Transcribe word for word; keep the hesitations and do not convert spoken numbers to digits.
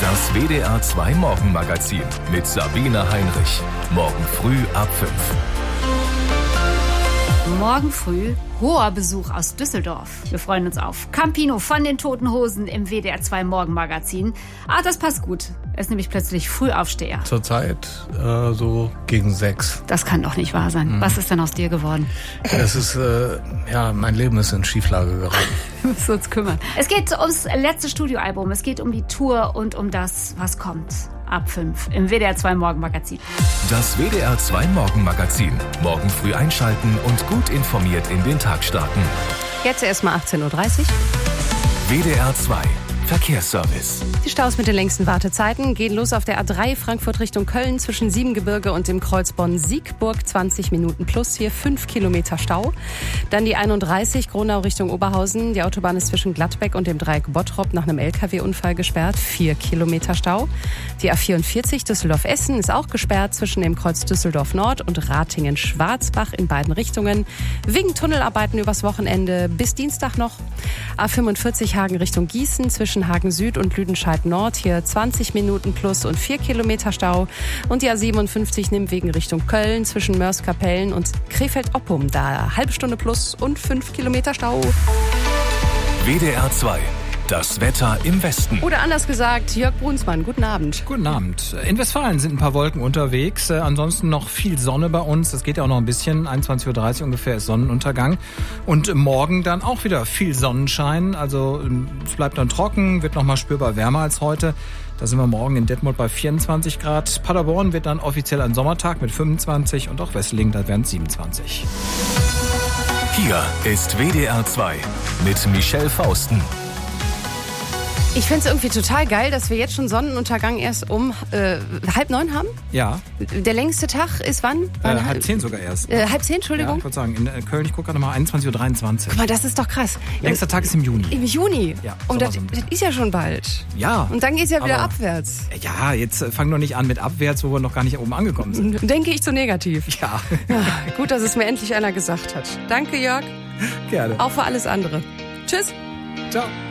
Das W D R zwei Morgenmagazin mit Sabine Heinrich. Morgen früh ab fünf. Morgen früh hoher Besuch aus Düsseldorf. Wir freuen uns auf Campino von den Toten Hosen im W D R zwei Morgenmagazin. Ah, das passt gut. Er ist nämlich plötzlich Frühaufsteher. Zurzeit äh, so gegen sechs. Das kann doch nicht wahr sein. Mhm. Was ist denn aus dir geworden? Es ist, äh, ja, mein Leben ist in Schieflage geraten. Wir müssen uns kümmern. Es geht ums letzte Studioalbum. Es geht um die Tour und um das, was kommt. Ab fünf im W D R zwei Morgenmagazin. Das W D R zwei Morgenmagazin. Morgen früh einschalten und gut informiert in den Tag starten. Jetzt erstmal achtzehn Uhr dreißig. W D R zwei Verkehrsservice. Die Staus mit den längsten Wartezeiten gehen los auf der A drei Frankfurt Richtung Köln zwischen Siebengebirge und dem Kreuz Bonn-Siegburg. zwanzig Minuten plus, hier fünf Kilometer Stau. Dann die einunddreißig Gronau Richtung Oberhausen. Die Autobahn ist zwischen Gladbeck und dem Dreieck Bottrop nach einem L K W-Unfall gesperrt. vier Kilometer Stau. Die A vierundvierzig Düsseldorf-Essen ist auch gesperrt zwischen dem Kreuz Düsseldorf-Nord und Ratingen-Schwarzbach in beiden Richtungen. Wegen Tunnelarbeiten übers Wochenende bis Dienstag noch. A fünfundvierzig Hagen Richtung Gießen zwischen Hagen Süd und Lüdenscheid Nord. Hier zwanzig Minuten plus und vier Kilometer Stau. Und die A siebenundfünfzig nimmt Wegen Richtung Köln zwischen Mörs-Kapellen und Krefeld-Oppum. Da halbe Stunde plus und fünf Kilometer Stau. W D R zwei. Das Wetter im Westen. Oder anders gesagt, Jörg Brunsmann, guten Abend. Guten Abend. In Westfalen sind ein paar Wolken unterwegs. Äh, ansonsten noch viel Sonne bei uns. Das geht ja auch noch ein bisschen. einundzwanzig Uhr dreißig ungefähr ist Sonnenuntergang. Und morgen dann auch wieder viel Sonnenschein. Also es bleibt dann trocken, wird noch mal spürbar wärmer als heute. Da sind wir morgen in Detmold bei vierundzwanzig Grad. Paderborn wird dann offiziell ein Sommertag mit fünfundzwanzig und auch Wesseling, da wären es siebenundzwanzig. Hier ist W D R zwei mit Michelle Fausten. Ich finde es irgendwie total geil, dass wir jetzt schon Sonnenuntergang erst um äh, halb neun haben. Ja. Der längste Tag ist wann? wann äh, halb zehn sogar erst. Äh, halb zehn, Entschuldigung? Ja, ich würde sagen, in Köln, ich gucke gerade mal, einundzwanzig Uhr dreiundzwanzig. Guck mal, das ist doch krass. Längster Tag ist im Juni. Im Juni? Ja. Und das, das ist ja schon bald. Ja. Und dann geht es ja wieder aber, abwärts. Ja, jetzt fang doch nicht an mit abwärts, wo wir noch gar nicht oben angekommen sind. Denke ich zu negativ. Ja. Ja. Gut, dass es mir endlich einer gesagt hat. Danke, Jörg. Gerne. Auch für alles andere. Tschüss. Ciao.